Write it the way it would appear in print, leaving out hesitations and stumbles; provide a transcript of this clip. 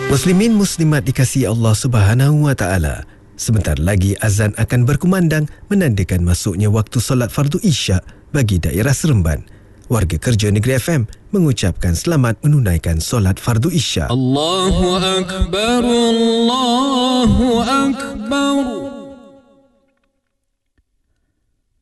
Muslimin muslimat dikasihi Allah Subhanahu wa taala. Sebentar lagi azan akan berkumandang menandakan masuknya waktu solat fardu Isyak bagi daerah Seremban. Warga kerja Negeri FM mengucapkan selamat menunaikan solat fardu Isyak. Allahu akbar, Allahu akbar.